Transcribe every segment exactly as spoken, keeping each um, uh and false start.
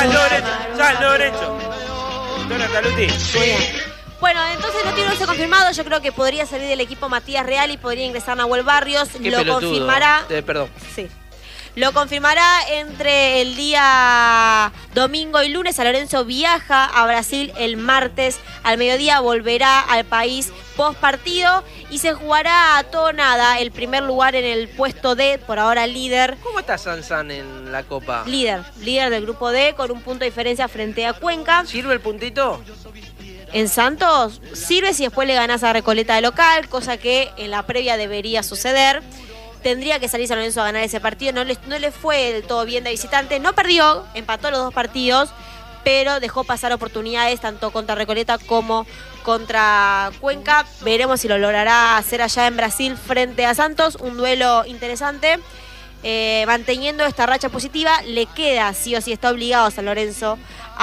San Lorenzo, San Lorenzo. Don Nataluti. Muy bien. Bueno, entonces no tiene once confirmado. Yo creo que podría salir del equipo Matías Real y podría ingresar Nahuel Barrios. Qué Lo pelotudo. confirmará. Eh, perdón. Sí. Lo confirmará entre el día domingo y lunes. San Lorenzo viaja a Brasil el martes. Al mediodía volverá al país post partido y se jugará a todo nada el primer lugar en el puesto D, por ahora líder. ¿Cómo está San San en la Copa? Líder, líder del grupo D con un punto de diferencia frente a Cuenca. ¿Sirve el puntito? En Santos sirve si después le ganás a Recoleta de local, cosa que en la previa debería suceder. Tendría que salir San Lorenzo a ganar ese partido. No le, no le fue del todo bien de visitante. No perdió, empató los dos partidos, pero dejó pasar oportunidades tanto contra Recoleta como contra Cuenca. Veremos si lo logrará hacer allá en Brasil frente a Santos. Un duelo interesante. Eh, manteniendo esta racha positiva, le queda sí o sí, está obligado San Lorenzo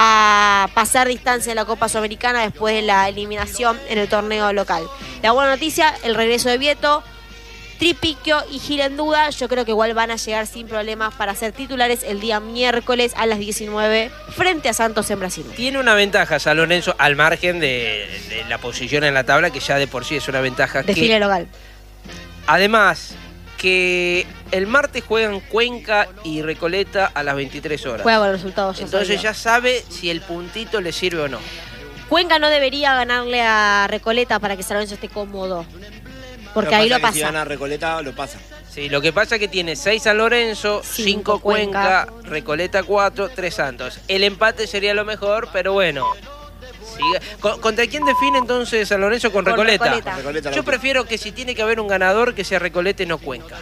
a pasar distancia en la Copa Sudamericana después de la eliminación en el torneo local. La buena noticia, el regreso de Vieto, Tripiquio y Gil en duda. Yo creo que igual van a llegar sin problemas para ser titulares el día miércoles a las diecinueve frente a Santos en Brasil. Tiene una ventaja San Lorenzo al margen de, de la posición en la tabla, que ya de por sí es una ventaja. Desfile que, local. Además, que el martes juegan Cuenca y Recoleta a las veintitrés horas. Juega con los resultados. Ya Entonces sabía. ya sabe si el puntito le sirve o no. Cuenca no debería ganarle a Recoleta para que San Lorenzo esté cómodo. Porque ahí lo pasa. Si gana Recoleta, lo pasa. Sí, lo que pasa es que tiene seis San Lorenzo, Cinco cinco Cuenca, Cuenca. Recoleta cuatro, tres Santos. El empate sería lo mejor, pero bueno. Sigue. ¿Con- ¿Contra quién define entonces San Lorenzo? Con, Con Recoleta. Recoleta. Recoleta Yo no. prefiero que si tiene que haber un ganador, que sea Recoleta y no Cuenca.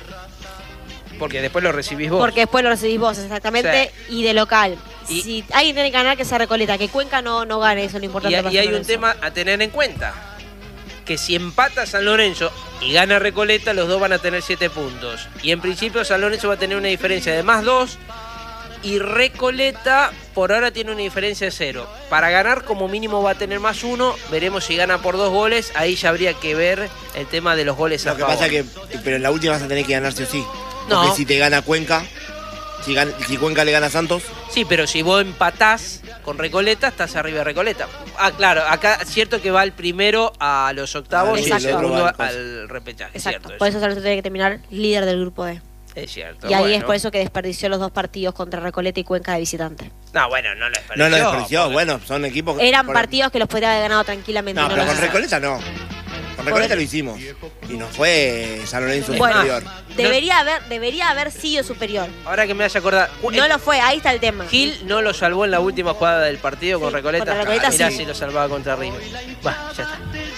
Porque después lo recibís vos. Porque después lo recibís vos, exactamente, y de local. Y- si alguien tiene que ganar, que sea Recoleta. Que Cuenca no, no gane, eso es lo Y, importante. para y hay San un Lorenzo. tema a tener en cuenta. Que si empata San Lorenzo y gana Recoleta, los dos van a tener siete puntos. Y en principio San Lorenzo va a tener una diferencia de más dos. Y Recoleta por ahora tiene una diferencia de cero. Para ganar como mínimo va a tener más uno. Veremos si gana por dos goles. Ahí ya habría que ver el tema de los goles a Lo que favor. pasa es que, pero en la última vas a tener que ganar sí o sí. No. Porque si te gana Cuenca, si, gana- si Cuenca le gana a Santos, Sí, pero si vos empatás con Recoleta, estás arriba de Recoleta. Ah, claro, acá es cierto que va el primero a los octavos y el Exacto. segundo Exacto. al repechaje. Es Exacto, cierto, por eso. eso San Lorenzo tiene que terminar líder del grupo D. Es cierto. Y ahí bueno. es por eso que desperdició los dos partidos contra Recoleta y Cuenca de visitante. No, bueno, no lo desperdició. no lo desperdició. porque- Bueno, son equipos. Eran por- partidos que los podría haber ganado tranquilamente. No, y pero los con hizo. Recoleta no. Con Recoleta lo hicimos. Y nos fue San Lorenzo Bueno, superior. debería haber, debería haber sido superior. Ahora que me hace acordar. No lo fue, ahí está el tema. Gil no lo salvó en la última jugada del partido con Sí, Recoleta. contra Recoleta Ah, mirá sí. si lo salvaba contra River. Va, ya está.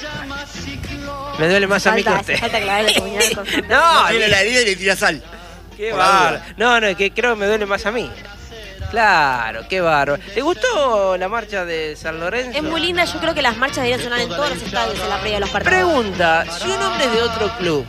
Me duele más a mí que a Falta, usted. falta clavar la comunidad con Santa. No, Tiene la herida y le tira sal. qué por la bárbaro. duda. No, no, es que creo que me duele más a mí. Claro, qué bárbaro. ¿Te gustó la marcha de San Lorenzo? Es muy linda, yo creo que las marchas deberían sonar en todos los estadios en la previa de los partidos. Pregunta, si un hombre es de otro club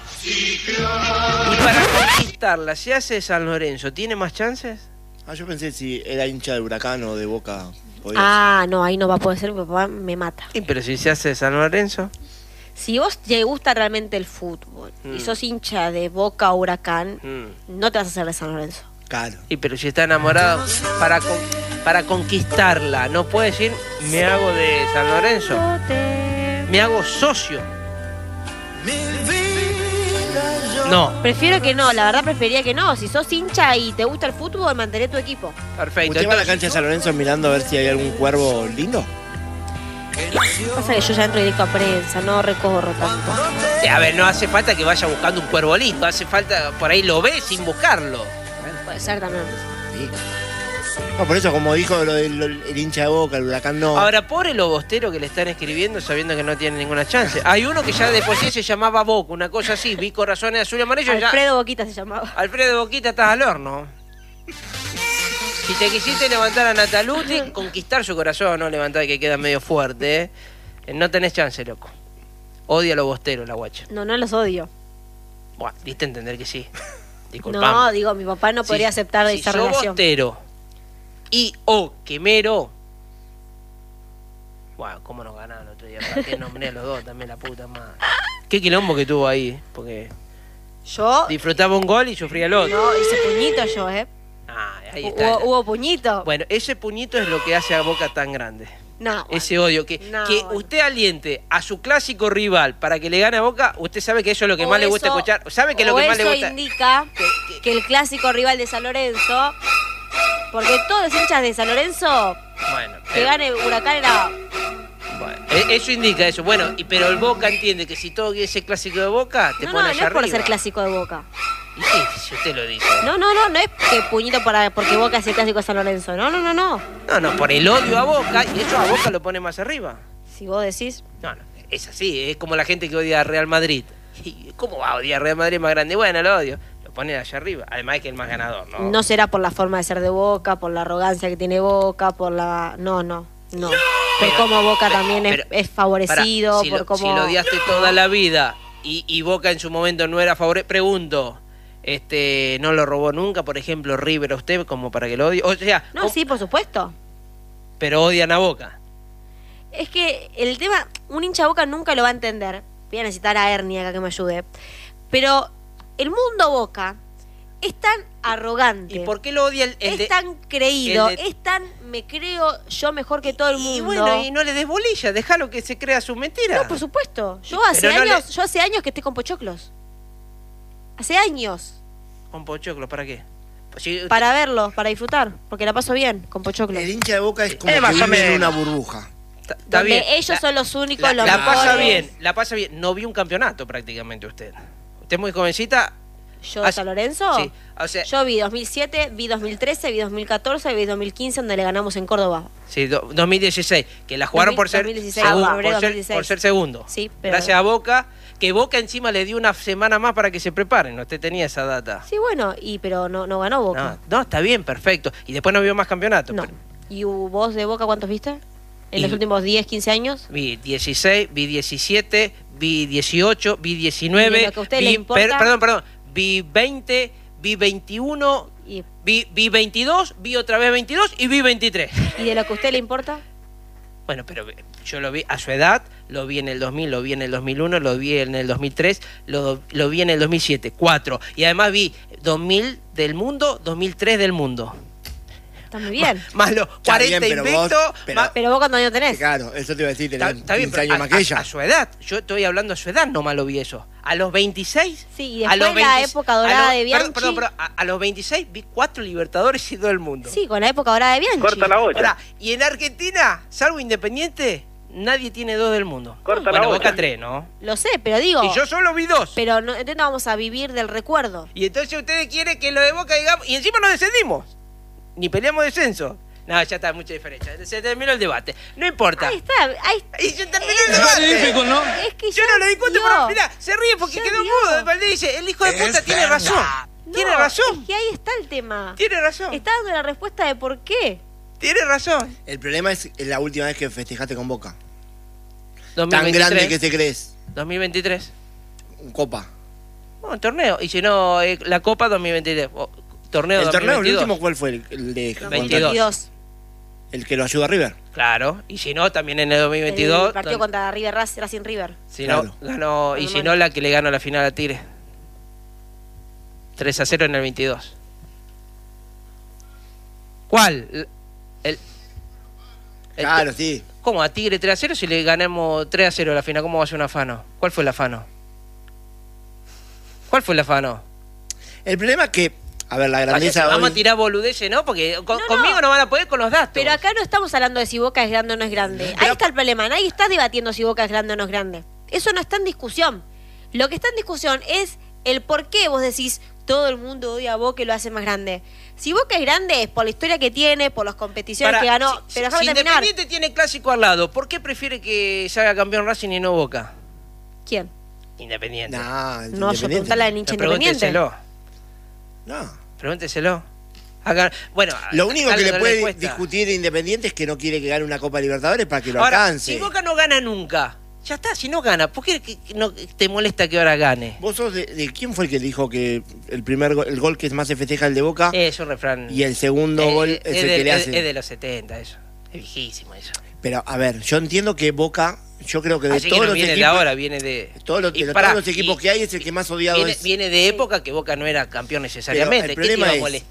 y para conquistarla se hace de San Lorenzo, ¿tiene más chances? Ah, yo pensé si era hincha de Huracán o de Boca. podía Ah, no, ahí no va a poder ser, mi papá me mata. Sí, pero si se hace de San Lorenzo. Si vos te gusta realmente el fútbol Mm. y sos hincha de Boca o Huracán, Mm. no te vas a hacer de San Lorenzo. ser. Claro. Sí, pero si está enamorado, para, con- para conquistarla, no puede decir, me hago de San Lorenzo, me hago socio. No, Prefiero que no, la verdad preferiría que no. Si sos hincha y te gusta el fútbol, mantener tu equipo. perfecto. ¿Usted va a la Entonces, cancha de San Lorenzo mirando a ver si hay algún cuervo lindo? Pasa que yo ya entro directo a prensa, no recorro tanto. sí, a ver, no hace falta que vaya buscando un cuervo lindo, hace falta, por ahí lo ve sin buscarlo. Puede ser también. Sí. No, por eso, como dijo lo del el hincha de Boca, el Huracán no. Ahora, pobre Lobostero que le están escribiendo sabiendo que no tiene ninguna chance. Hay uno que ya de por sí se llamaba Boca, una cosa así, vi corazones azul y amarillo. ya- Alfredo Boquita se llamaba. Alfredo Boquita, estás al horno. Si te quisiste levantar a Nataluti, conquistar su corazón, no levantar que queda medio fuerte, ¿eh? No tenés chance, loco. Odia a Lobostero, la guacha. No, no los odio. Buah, diste a entender que sí. Disculpame. No, digo, mi papá no Si- podría aceptar si esa sos relación. Bostero y o Quemero. Bueno, cómo nos ganaron el otro día. ¿Para qué nombré a los dos también, la puta madre? Qué quilombo que tuvo ahí, porque Yo disfrutaba un gol y sufría el otro. no hice puñito yo, ¿eh? Ah, Ahí está. ¿Hubo, hubo puñito? Bueno, ese puñito es lo que hace a Boca tan grande. No. Ese odio. Que, No, que bueno. usted aliente a su clásico rival para que le gane a Boca, usted sabe que eso es lo que O más le gusta eso- escuchar. ¿Sabe que lo o que más le eso gusta? indica que- que- que el clásico rival de San Lorenzo, porque todos los hinchas de San Lorenzo, Bueno, que pero- gane Huracán era... bueno, e- eso indica eso. Bueno, y, pero el Boca entiende que si todo ese clásico de Boca, te No, no, pone no allá es por arriba. ser clásico de Boca. ¿Y qué? Si usted lo dice. No, no, no, no es que puñito para, porque Boca es el clásico de San Lorenzo. No, no, no, no. No, no, por el odio a Boca, y eso a Boca lo pone más arriba. Si vos decís... No, no, es así, es como la gente que odia a Real Madrid. ¿Y ¿Cómo va a odiar a Real Madrid más grande? Bueno, lo odio. Lo pone allá arriba. Además es que es el más ganador, ¿no? No será por la forma de ser de Boca, por la arrogancia que tiene Boca, por la... No, no, no. Por Pero- cómo Boca pero- también es, pero- es favorecido, Pará, si por lo, cómo... si lo odiaste toda la vida y, y Boca en su momento no era favorecido, pregunto, este, ¿no lo robó nunca, por ejemplo, River a usted como para que lo odie? O sea, No, o- sí, por supuesto. pero odian a Boca. Es que el tema, un hincha de Boca nunca lo va a entender. Voy a necesitar a Ernie acá que me ayude. Pero el mundo Boca es tan arrogante. ¿Y por qué lo odia el, el es de- tan creído, el de- es tan me creo yo mejor que todo el mundo. Y bueno, y no le des bolilla, déjalo que se crea su mentira. No, por supuesto. Yo Pero hace no años, le- yo hace años que estoy con pochoclos. Hace años. Con pochoclo, ¿para qué? Pues si- Para verlos, para disfrutar. Porque la paso bien con pochoclos. El hincha de Boca es como Eh, que más o vive en menos. una burbuja. Está, está Donde bien. ellos La- son los únicos, la, los la mejores. pasa bien, la pasa bien. No vi un campeonato prácticamente usted. Usted es muy jovencita. ¿Yo de Ah, San Lorenzo? Sí, o sea, Yo vi dos mil siete, vi dos mil trece, vi dos mil catorce, vi dos mil quince, donde le ganamos en Córdoba. sí, do- dos mil dieciséis, que la jugaron por ser, dos mil dieciséis, segundo, febrero por, ser, dos mil dieciséis. por ser segundo. Sí, pero- Gracias a Boca, que Boca encima le dio una semana más para que se preparen. Usted tenía esa data. Sí, bueno, y pero no, no ganó Boca. No, no, está bien, perfecto. Y después no vio más campeonatos. No. pero- ¿Y vos de Boca cuántos viste? ¿En Y- los últimos diez, quince años? Vi dieciséis, vi diecisiete, vi dieciocho, vi ¿Y diecinueve, de lo que a usted vi, le importa? per- perdón, perdón, vi veinte, vi veintiuno, ¿Y, vi, vi veintidós, vi otra vez veintidós y vi veintitrés. y de lo que a usted le importa? Bueno, pero yo lo vi a su edad, lo vi en el dos mil, lo vi en el dos mil uno, lo vi en el dos mil tres, lo, lo vi en el dos mil siete, cuatro. Y además vi dos mil del mundo, dos mil tres del mundo. Está muy bien. Más los Está bien, cuarenta pero invictos. vos- pero- más- Pero vos cuántos años tenés. Claro, eso te iba a decir, Está, tenés está bien, quince pero años a, más que a- ella. a su edad. Yo estoy hablando a su edad, nomás lo vi eso. A los veintiséis. Sí, y a después los la veinte época dorada a los- de Bianchi. Perdón, perdón, perdón, a, a los veintiséis vi cuatro Libertadores y todo el mundo. Sí, con la época dorada de Bianchi. Corta la bocha. Ahora, y en Argentina, salvo Independiente, nadie tiene dos del mundo. Corta bueno, la bocha. Boca tres, ¿no? Lo sé, pero digo... Y yo solo vi dos. Pero no, entonces no vamos a vivir del recuerdo. Y entonces ustedes quieren que lo de Boca digamos... Y encima no descendimos. Ni peleamos descenso. No, ya está, mucha diferencia. Se terminó el debate. No importa. Ahí está, ahí está. Y se terminó el debate. ¿no? Es que Yo ya no lo discuto, dio. pero mirá, se ríe porque Ya quedó dio. mudo. Valdés dice, el hijo de puta tiene razón. Tiene No, razón. Es que ahí está el tema. Tiene razón. Está dando la respuesta de por qué. Tiene razón. El problema es la última vez que festejaste con Boca. dos mil Tan veintitrés. grande que te crees. dos mil veintitrés. Un Copa. No, torneo. Y si no, eh, la Copa dos mil veintitrés. O, torneo ¿El torneo, el dos mil veintidós. último, cuál fue? El, el de veintidós. El que lo ayuda a River. Claro. Y si no, también en el dos mil veintidós. El partido don- contra River Rac- Racing River. Si Claro. no, ganó. Y Con si Manu. no, la que le ganó la final a Tigre. tres a cero en el veintidós. ¿Cuál? El, el- el- Claro, sí. ¿Cómo? ¿A Tigre tres a cero si le ganamos tres a cero la final? ¿Cómo va a ser un afano? ¿Cuál fue el afano? ¿Cuál fue el afano? El problema es que, a ver, la grandeza Vaya, vamos hoy- a tirar boludeces, ¿no? Porque con- No, no. conmigo no van a poder con los datos. Pero acá no estamos hablando de si Boca es grande o no es grande. Ahí está el problema. Nadie está debatiendo si Boca es grande o no es grande. Eso no está en discusión. Lo que está en discusión es el por qué vos decís todo el mundo odia a Boca y lo hace más grande. Si Boca es grande es por la historia que tiene, por las competiciones Para, que ganó. si, pero si déjame terminar. Independiente tiene clásico al lado, ¿por qué prefiere que se haga campeón Racing y no Boca? ¿Quién? Independiente. Nah, el No, yo Independiente. preguntale al hincha No, independiente. pregúnteselo. No. Pregúnteselo. Haga- bueno, Lo único que algo le no puede cuesta. discutir Independiente es que no quiere que gane una Copa Libertadores para que lo Ahora, alcance. si Boca no gana nunca, ya está, si no gana, ¿por qué que- que no te molesta que ahora gane? ¿Vos sos de, de quién fue el que dijo que el primer go- el gol que más se festeja el de Boca Es un refrán. y el segundo Eh, gol eh, es es el de, que le es- hace? es de los setenta eso. Es viejísimo eso. Pero a ver, yo entiendo que Boca, yo creo que de Así que todos no los viene equipos, de ahora, viene de... todos los, Y de pará, todos los equipos y- que hay es el que más odiado Viene, es. viene de época que Boca no era campeón necesariamente. Pero el ¿Qué te iba problema a es- molestar?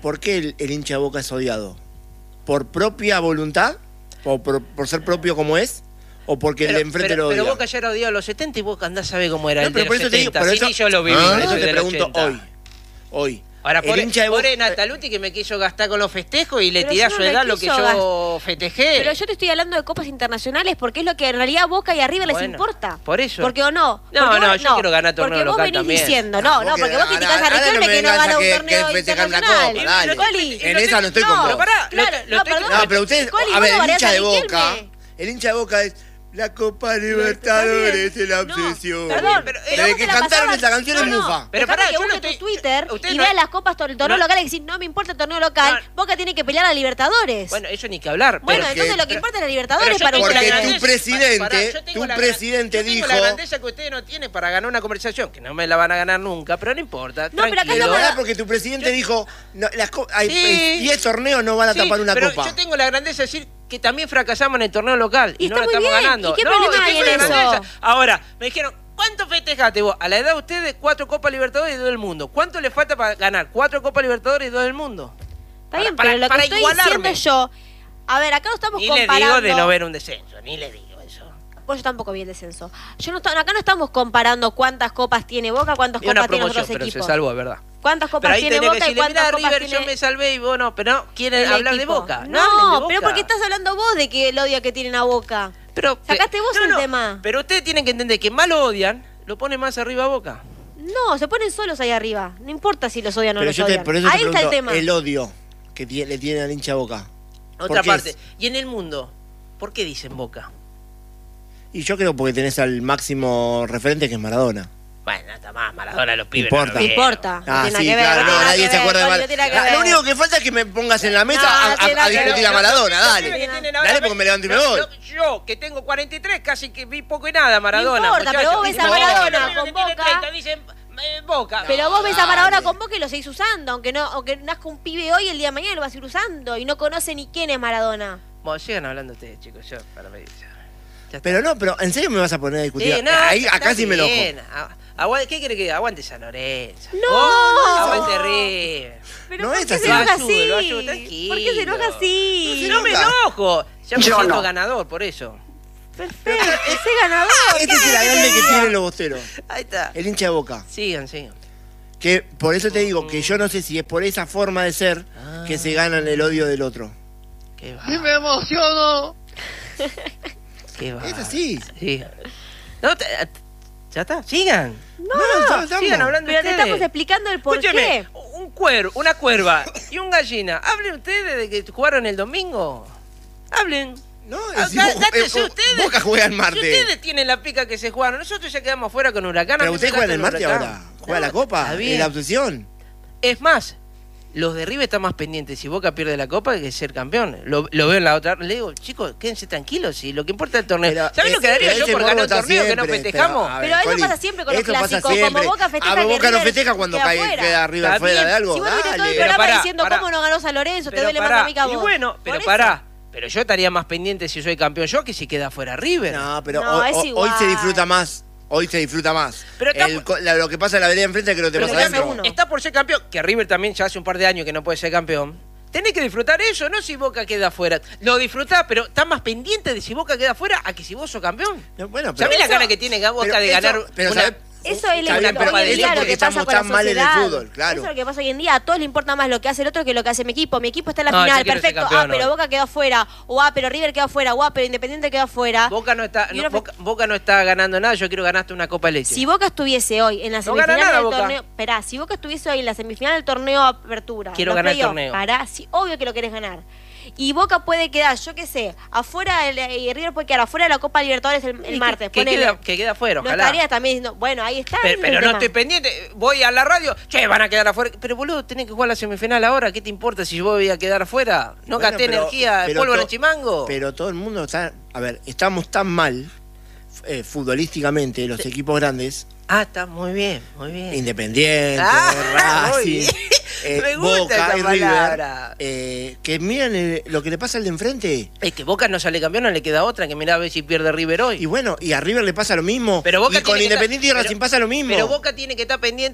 ¿por qué el, el hincha de Boca es odiado? ¿Por propia voluntad? ¿O por, por ser propio como es? ¿O porque Pero, el de enfrente pero, lo odia? pero Boca ya era odiado a los setenta y Boca andás a ver cómo era No, el pero de por los eso te digo, setenta. por Sí, eso- ni yo lo viví. Por yo eso soy te del pregunto ochenta. hoy. Hoy. Ahora, El pobre, hincha de Boca- pobre Nataluti que me quiso gastar con los festejos y le Pero tiré a yo su no le edad lo que quiso yo festejé. Pero yo te estoy hablando de copas internacionales porque es lo que en realidad a Boca y a River les Bueno, importa. por eso. Porque o no. No, Porque no, vos- yo quiero ganar torneo Porque vos local venís también. diciendo, no, Ah, no, vos porque que- vos criticás ahora- a ahora no Riquelme me que no vengas a gana un que- torneo que festejan la internacional. copa, dale. Coli, En esa no estoy con vos. Pero pará, Claro, lo- lo no, estoy- perdón. No, pero ustedes, Coli, a vos ver, no el bardeás hincha a de Riquelme. Boca, el hincha de Boca es la Copa Libertadores, es la No, obsesión. perdón, pero- pero Desde vos que te la cantaron pasabas- esa canción no, es no, mufa. Pero dejame pará, que yo no busque estoy- tu Twitter usted y no- veas las copas del torneo no- local y decir, no me importa el torneo local, No. Boca tiene que pelear a Libertadores. Bueno, eso ni que hablar. Bueno, pero- porque- entonces lo que pero- importa es la pero Libertadores yo para tengo Porque la ustedes. tu grandeza- presidente- pará, yo tengo tu la- presidente yo tengo dijo- la grandeza que ustedes no tienen para ganar una conversación, que no me la van a ganar nunca, pero no importa. No, pero acá Pero tranquilo. ahora porque tu presidente Yo- dijo, no, las co- hay Sí. diez torneos no van a Sí, tapar una pero copa. yo tengo la grandeza de decir que también fracasamos en el torneo local y, Y no está la muy estamos bien. ganando. ¿Y qué No, problema tengo hay en la eso? grandeza. Ahora, me dijeron, ¿cuánto festejaste vos? A la edad de ustedes, cuatro Copas Libertadores y dos del mundo. ¿Cuánto le falta para ganar? Cuatro Copas Libertadores y dos del mundo. Está bien, Para- pero lo que para estoy igualarme. diciendo yo, a ver, acá no estamos Ni le comparando. digo de no ver un descenso, ni le digo eso. Pues yo tampoco vi el descenso. Yo no está- acá no estamos comparando cuántas copas tiene Boca, cuántas Y una copas tienen promoción, otros pero equipos. se salvó, es verdad. ¿Cuántas Pero copas ahí tiene tenés que Boca y decirle, cuántas mira, copas River, yo tiene me salvé y vos no, pero no, quieren el hablar de equipo? Boca. No, No, hablen de Boca. pero porque estás hablando vos de que el odio que tienen a Boca. Pero, Sacaste vos no, el no, tema. Pero ustedes tienen que entender que más lo odian, lo pone más arriba a Boca. No, se ponen solos ahí arriba. No importa si los odian o no Pero los yo te, odian. por eso Ahí te está el pregunto, tema. el odio que tie- le tiene al hincha Boca. ¿Por Otra qué parte. es? Y en el mundo, ¿por qué dicen Boca? Y yo creo porque tenés al máximo referente que es Maradona. Bueno, está más, Maradona los pibes. Importa. no lo No vieron. importa. No Ah, tiene sí, nada que ver. claro, no no, tiene nadie nada se que acuerda de ver, Mar- no tiene nada que Ah, Lo ver. único que falta es que me pongas en la mesa No, a, a- tiene nada a que ver. discutir a Maradona, Los dale. pibes que tienen ahora Dale porque me levanto y me voy. Yo, yo, que tengo cuarenta y tres, casi que vi poco y nada Maradona. No importa, pero muchachos. vos ves a No, Maradona los pibes con que tienen Boca. treinta dicen eh, Boca. Pero vos ves a dale. Maradona con Boca y lo seguís usando. Aunque no, aunque nazca un pibe hoy, el día de mañana lo vas a ir usando. Y no conoce ni quién es Maradona. Bueno, sigan hablando ustedes, chicos. Yo, para mí. ya- ya está. Pero no, pero ¿en serio me vas a poner a discutir? Sí, no, Ahí, está acá sí me enojo. bien. A- aguante- ¿Qué quiere que diga? Aguante San Lorenzo. No. Oh, aguante River. Pero No ¿por es qué así. se enoja Lo ayudo, así? lo ayudo, tranquilo. ¿Por qué se enoja así? No me enoja. enojo. Ya me Yo siento no. ganador, por eso. Perfecto, ese ganador. Este es el agrande que tienen los bosteros. Ahí está. El hincha de Boca. Sigan, sigan. Que por eso te digo que yo no sé si es por esa forma de ser que se ganan el odio del otro. Qué va. me emociono! Qué va. Es así. Sí. No, te- ya está. Sigan. No, no, estamos- estamos. Sigan hablando Pero te ustedes. estamos explicando el por Escúcheme, qué. un cuervo, una cuerva y un gallina. Hablen ustedes de que jugaron el domingo. Hablen. No, Ah, es- gá- Bo- gátese eh, ustedes. Boca juega el Si martes. ustedes tienen la pica que se jugaron, nosotros ya quedamos fuera con Huracán. Pero a mí usted me juega en el gasta martes Huracán. ahora. Juega No, la Copa. está bien. Es la obsesión. Es más, los de River están más pendientes si Boca pierde la Copa que ser campeón. Lo, lo veo en la otra. Le digo, chicos, quédense tranquilos. Si lo que importa es el torneo. Pero ¿Saben lo que ese- daría yo ese por morbo ganar un está torneo que no siempre, festejamos? a ver, Pero eso Coli, pasa siempre con los esto pasa clásicos, como siempre. Boca festeja Ah, que Boca no River festeja cuando queda cae, fuera. queda River Está fuera bien. de algo. Si vos viste todo el Dale. Pero programa pará, diciendo pará. cómo no ganó San Lorenzo, te Pero duele más pará, a mí que a y vos. bueno, Por pero eso. pará. Pero yo estaría más pendiente si soy campeón yo que si queda fuera River. No, pero No, hoy, es hoy- igual. hoy se disfruta más. Hoy se disfruta más. Pero está- El co- la- lo que pasa en la vereda enfrente es que no te Pero pasa dame adentro. uno. está por ser campeón, que River también ya hace un par de años que no puede ser campeón. Tenés que disfrutar eso, no si Boca queda fuera. Lo disfrutás, pero estás más pendiente de si Boca queda fuera a que si vos sos campeón. No, bueno, ¿Sabés la eso- gana que tiene Boca pero de eso- ganar pero una- ¿sabés? Eso es Está lo bien, que pero hoy en eso día lo porque que pasa estamos con la tan mal en el sociedad. fútbol, claro. Eso es lo que pasa hoy en día. A todos les importa más lo que hace el otro que lo que hace mi equipo. Mi equipo está en la No, yo final, quiero ser perfecto. Ah, campeón pero hoy. Boca quedó afuera. O ah, pero River quedó afuera. O ah, pero Independiente quedó afuera. Boca no está, Y no, una fe- Boca, Boca no está ganando nada, yo quiero ganarte una copa de leche. Si Boca estuviese hoy en la No semifinal gana nada, del Boca. torneo. Esperá, si Boca estuviese hoy en la semifinal del torneo Apertura. Quiero los ganar el playoffs, torneo. Pará, sí, obvio que lo querés ganar. Y Boca puede quedar, yo qué sé, afuera, el, y River puede quedar afuera de la Copa Libertadores el, el Y martes. que, que ponele. queda, que queda afuera, No ojalá. estaría también diciendo, bueno, ahí está. Pero, ese es pero el no tema. estoy pendiente. Voy a la radio, che, van a quedar afuera. Pero boludo, tenés que jugar la semifinal ahora. ¿Qué te importa si yo voy a quedar afuera? No Bueno, gasté pero- energía, pero polvo en to- el chimango. Pero todo el mundo está. A ver, estamos tan mal eh, futbolísticamente, los equipos grandes, Ah, está muy bien, muy bien. Independiente, Ah, muy Racing, bien. eh, Me gusta Boca esa y River, palabra. eh, que miran el- lo que le pasa al de enfrente. Es que Boca no sale campeón, no le queda otra que mirá a ver si pierde River hoy. Y bueno, y a River le pasa lo mismo. Pero Boca y con tiene que Independiente estar- y Racing pero- pasa lo mismo. Pero Boca tiene que estar pendiente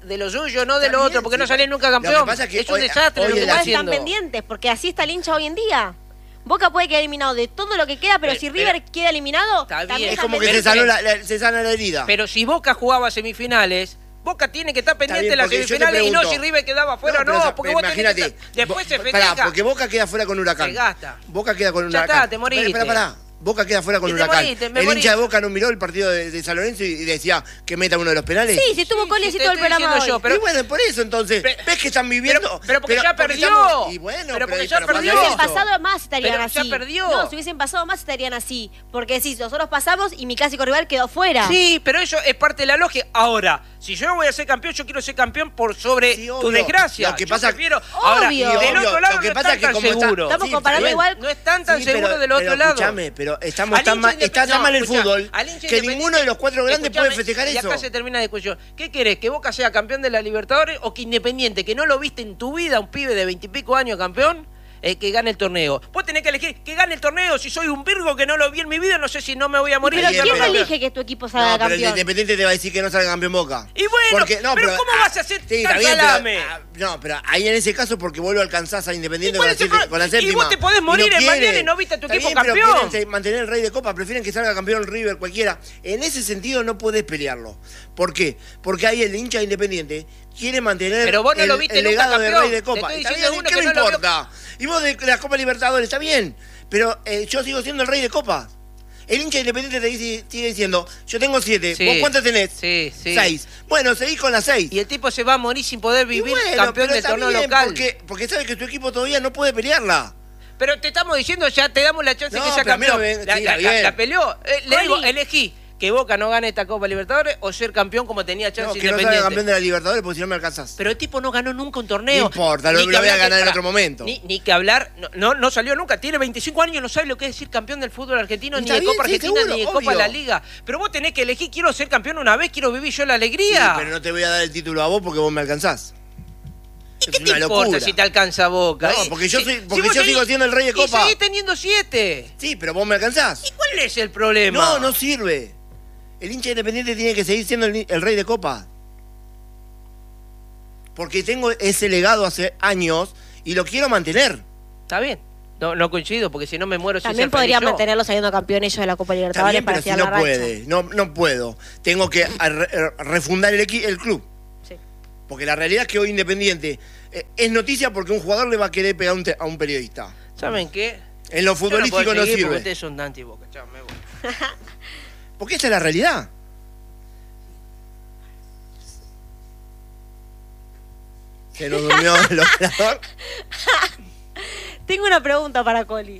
de lo suyo, no de Está lo bien, otro, porque sí, no salís nunca lo que campeón. pasa es que es un hoy- desastre hoy lo que el está Igual haciendo. están pendientes, porque así está el hincha hoy en día. Boca puede quedar eliminado de todo lo que queda, pero, Pero- si River pero- queda eliminado, Está bien. también Es están como que se Pero- sanó la, la- se sana la herida. Pero si Boca jugaba semifinales, Boca tiene que estar pendiente bien, de las porque yo te semifinales y no pregunto. si River quedaba afuera o pero, no, o sea, porque vos tenés que imagínate, estar- después Bo- se pará, festeja. porque Boca queda fuera con Huracán. Se gasta. Boca queda con Ya Huracán. está, te moriste. Pará, pará, pará. Boca queda fuera con Y te Huracán. moriste, me el moriste. hincha de Boca no miró el partido de, de San Lorenzo y, y decía que meta uno de los penales. Sí, si estuvo Sí, Coles sí, y te todo el estoy programa diciendo yo, hoy. pero- y bueno, por eso entonces, Pe- ves que están viviendo. Pero- pero porque ya porque perdió. estamos- y bueno, Pero porque ya pero pasa perdió. Si hubiesen eso. pasado más estarían Pero ya así. perdió. No, si hubiesen pasado más estarían así. Porque decís, nosotros pasamos y mi clásico rival quedó fuera. Sí, pero eso es parte de la lógica. Ahora, si yo voy a ser campeón, yo quiero ser campeón por sobre Sí, tu obvio. desgracia. Lo que Yo pasa- prefiero. Ahora, Obvio. del Obvio, otro lado lo que no pasa están es que tan como está- seguros. Estamos Sí, comparando está bien. igual. No están tan Sí, seguros pero- del otro pero lado. Escúchame, pero estamos Al tan hincha mal, está independ- tan no, mal el escuchá, fútbol al hincha que independiente- ninguno de los cuatro grandes puede Escuchame, festejar y eso. acá se termina la discusión. ¿Qué querés? ¿Que Boca sea campeón de la Libertadores o que Independiente, que no lo viste en tu vida, un pibe de veintipico años campeón, eh, que gane el torneo? Vos tenés que elegir que gane el torneo. Si soy un Virgo que no lo vi en mi vida, no sé si no me voy a morir. Pero Bien, ¿quién pero- elige que tu equipo salga No, pero el campeón? Independiente te va a decir que no salga campeón Boca. Y bueno, Porque- no, pero ¿cómo vas a hacer sí, tan está bien, pero- salame? ah, no, pero ahí en ese caso porque vos lo alcanzás a Independiente ¿Y con cuál la, es el siete- pro- con la y séptima. vos te podés morir en quieren. mañana y no viste a tu Está equipo bien, pero campeón. quieren mantener el Rey de Copa, prefieren que salga campeón River cualquiera. En ese sentido no podés pelearlo. ¿Por qué? Porque ahí el hincha de Independiente quiere mantener Pero vos no el, lo viste el nunca legado de campeón. Rey de Te Copa. estoy Está diciendo bien, uno ¿qué que me no lo vio. importa? Y vos de la Copa Libertadores, está bien. Pero eh, yo sigo siendo el Rey de Copa. El hincha Independiente te dice, sigue diciendo, yo tengo siete. Sí. ¿Vos cuántas tenés? Sí, sí. Seis. Bueno, seguís con las seis. Y el tipo se va a morir sin poder Y vivir bueno, campeón pero del está torneo bien, local. Porque, porque sabe que tu equipo todavía no puede pelearla. Pero te estamos diciendo, ya te damos la chance No, que sea pero a mí campeón. no me- la, sí, la- está bien. la- la peleó. Eh, le Coli. digo, elegí que Boca no gane esta Copa Libertadores o ser campeón como tenía No, chance que no salga Independiente. campeón de la Libertadores porque si no me alcanzás. Pero el tipo no ganó nunca un torneo. No importa, lo- Ni lo que voy a hablar que- ganar en pará, otro momento. Ni, ni que hablar, no, no, no salió nunca. Tiene veinticinco años, no sabe lo que es decir campeón del fútbol argentino, Y ni está de bien, Copa sí, Argentina, seguro, ni de Copa obvio. de la Liga. Pero vos tenés que elegir, quiero ser campeón una vez, quiero vivir yo la Sí, alegría. pero no te voy a dar el título a vos porque vos me alcanzás. ¿Y qué Es te una importa locura. si te alcanza Boca? No, Eh, porque yo si- soy- si porque vos yo sigo siendo el rey de Y Copa. seguís teniendo siete. Sí, pero vos me alcanzás. ¿Y cuál es el problema? No, no sirve. El hincha Independiente tiene que seguir siendo el, el rey de Copa. Porque tengo ese legado hace años y lo quiero mantener. Está bien. No, no coincido, porque si no me muero sin También ser feliz podría yo. mantenerlo saliendo campeón ellos de la Copa Está Libertadores bien, para pero si tirar no la racha. puede. No, no puedo. Tengo que a- re- refundar el, equi- el club. Sí. Porque la realidad es que hoy Independiente eh, es noticia porque un jugador le va a querer pegar un te- a un periodista. ¿Saben qué? En lo Yo no futbolístico puedo no, seguir porque sirve. ustedes son Dante y Boca. Chao, me voy. Porque esta es la realidad. Se nos durmió el operador. Tengo una pregunta para Coli.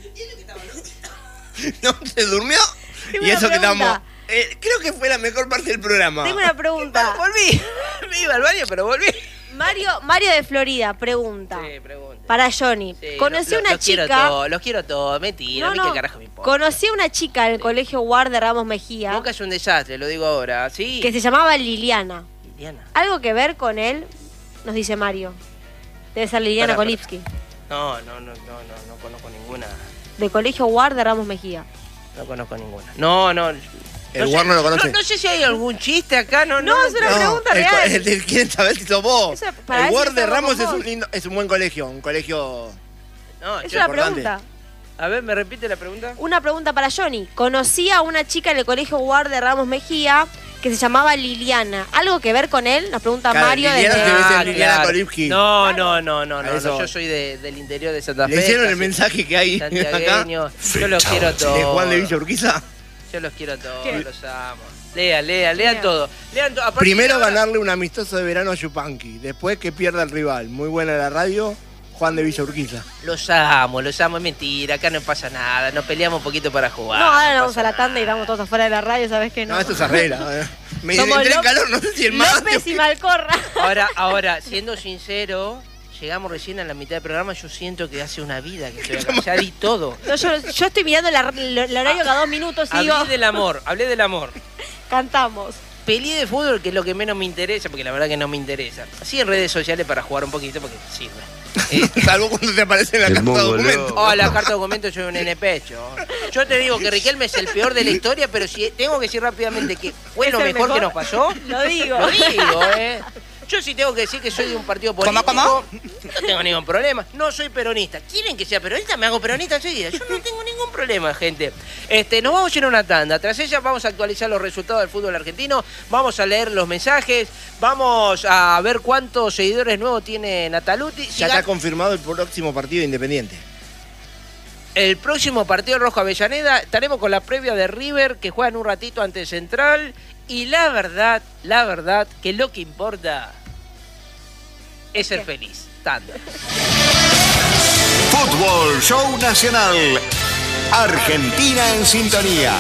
No, se durmió. Tengo Y una eso que pregunta. estamos. eh, creo que fue la mejor parte del programa. Tengo una pregunta. Volví. Me iba al baño, pero volví. Mario, Mario de Florida pregunta. Sí, pregunta. Para Johnny. Sí, Conocí lo- a una los quiero chica. todos, los quiero todos. Mentira, No, a mí no. qué carajo me importa. Conocí a una chica en el colegio Ward de Ramos Mejía Boca es un desastre, lo digo ahora. Sí. que se llamaba Liliana. Liliana. ¿Algo que ver con él? Nos dice Mario. Debe ser Liliana Pará, pará. Kolipsky. No, no, no, no, no, no conozco ninguna. De colegio Ward de Ramos Mejía. No conozco ninguna. No, no. El War no lo conoce. No, no sé si hay algún chiste acá, no, No, no. es una pregunta el, real. El, el, ¿quién sabe si sos vos? Eso, para el ver Ward si de estamos Ramos con es un vos. lindo, es un buen colegio, un colegio. No, Es che, una importante. pregunta. a ver, ¿me repite la pregunta? Una pregunta para Johnny. Conocí a una chica en el colegio Ward de Ramos Mejía que se llamaba Liliana. ¿Algo que ver con él? Nos pregunta Claro, Mario Liliana desde... debe ser Liliana Kolipsky. No, no, no, no, A no, eso no, voy. yo soy de- del interior de Santa Fe. ¿Le hicieron el casi mensaje que hay acá? santiagueño. Yo los quiero todos. ¿De Juan de Villa Urquiza? Yo los quiero todos, ¿Qué? los amo. Lean, lean, lean Lean. todo. Lean to- a partir Primero de ahora- ganarle un amistoso de verano a Yupanqui, después que pierda el rival. Muy buena la radio, Juan de Villa Urquiza. Los amo, los amo, es mentira, acá no pasa nada, nos peleamos un poquito para jugar. No, ahora nos vamos pasa a la nada. tanda y vamos todos afuera de la radio, ¿sabes qué? No, No, esto se arregla. eh. Me Somos entré en López- calor, no sé si el más. López y Malcorra. Ahora, ahora, siendo sincero, llegamos recién a la mitad del programa, yo siento que hace una vida que estoy acá, ya di todo. No, yo, yo estoy mirando la- el horario cada dos minutos y digo, Hablé del amor, hablé del amor. cantamos. Peleé de fútbol, que es lo que menos me interesa, porque la verdad que no me interesa. Así en redes sociales para jugar un poquito, porque sirve. Eh, Salvo cuando te aparece en la El carta de mongoleo. documento. oh, la carta de documento soy un nene pecho. Yo te digo que Riquelme es el peor de la historia, pero si tengo que decir rápidamente que fue ¿Es lo el mejor, mejor? que nos pasó, Lo digo. lo digo, ¿eh? Yo sí tengo que decir que soy de un partido político. ¿Cómo, cómo? No tengo ningún problema. No soy peronista. ¿Quieren que sea peronista? Me hago peronista enseguida. Yo no tengo ningún problema, gente. Este, nos vamos a ir a una tanda. Tras ella vamos a actualizar los resultados del fútbol argentino. Vamos a leer los mensajes. Vamos a ver cuántos seguidores nuevos tiene Nataluti. Ya está confirmado el próximo partido de Independiente. El próximo partido Rojo Avellaneda, estaremos con la previa de River, que juega en un ratito ante Central. Y la verdad, la verdad, que lo que importa es ser feliz. Tanda. Fútbol Show Nacional. Argentina en sintonía.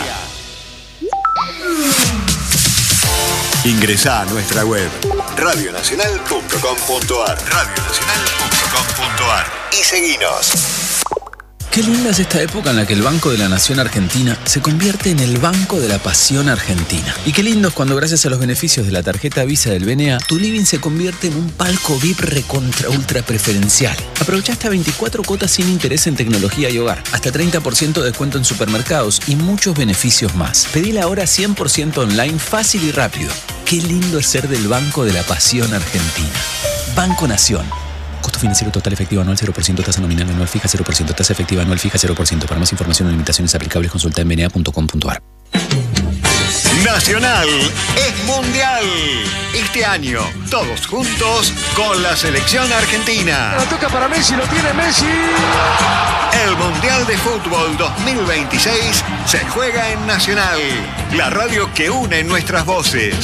Ingresá a nuestra web radio nacional punto com punto ar radio nacional punto com punto ar y seguinos. Qué linda es esta época en la que el Banco de la Nación Argentina se convierte en el Banco de la Pasión Argentina. Y qué lindo es cuando, gracias a los beneficios de la tarjeta Visa del B N A, tu living se convierte en un palco V I P recontra ultra preferencial. Aprovecha hasta veinticuatro cuotas sin interés en tecnología y hogar, hasta treinta por ciento de descuento en supermercados y muchos beneficios más. Pedila ahora cien por ciento online, fácil y rápido. Qué lindo es ser del Banco de la Pasión Argentina. Banco Nación. Costo financiero total efectivo anual cero por ciento, tasa nominal anual fija cero por ciento, tasa efectiva anual fija cero por ciento. Para más información o limitaciones aplicables, consulta en b n a punto com punto ar. Nacional es mundial. Este año, todos juntos con la selección argentina. La toca para Messi, lo tiene Messi. El Mundial de Fútbol dos mil veintiséis se juega en Nacional, la radio que une nuestras voces.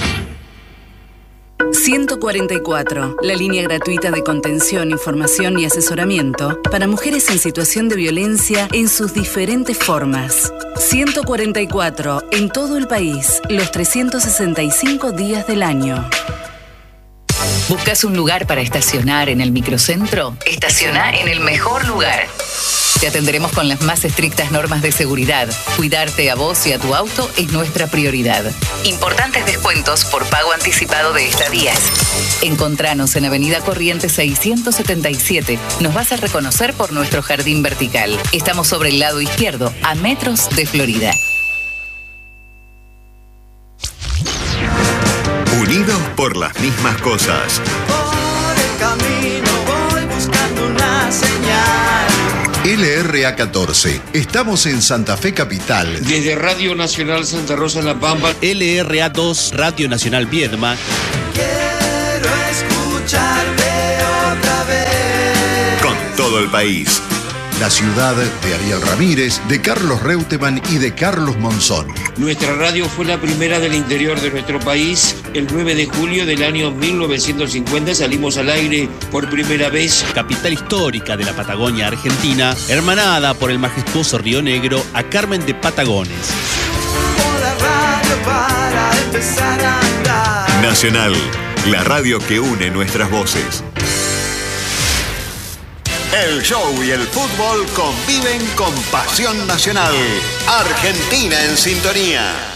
ciento cuarenta y cuatro, la línea gratuita de contención, información y asesoramiento para mujeres en situación de violencia en sus diferentes formas. ciento cuarenta y cuatro, en todo el país, los trescientos sesenta y cinco días del año. ¿Buscas un lugar para estacionar en el microcentro? Estaciona en el mejor lugar. Te atenderemos con las más estrictas normas de seguridad. Cuidarte a vos y a tu auto es nuestra prioridad. Importantes descuentos por pago anticipado de estadías. Encontranos en Avenida Corrientes seiscientos setenta y siete. Nos vas a reconocer por nuestro jardín vertical. Estamos sobre el lado izquierdo, a metros de Florida. Unidos por las mismas cosas. Por el camino voy buscando una señal. L R A catorce. Estamos en Santa Fe Capital. Desde Radio Nacional Santa Rosa en La Pampa. L R A dos, Radio Nacional Viedma. Quiero escucharte otra vez. Con todo el país. La ciudad de Ariel Ramírez, de Carlos Reutemann y de Carlos Monzón. Nuestra radio fue la primera del interior de nuestro país. El nueve de julio del año mil novecientos cincuenta salimos al aire por primera vez. Capital histórica de la Patagonia Argentina, hermanada por el majestuoso Río Negro, a Carmen de Patagones. La radio para empezar a andar. Nacional, la radio que une nuestras voces. El show y el fútbol conviven con pasión nacional. Argentina en sintonía.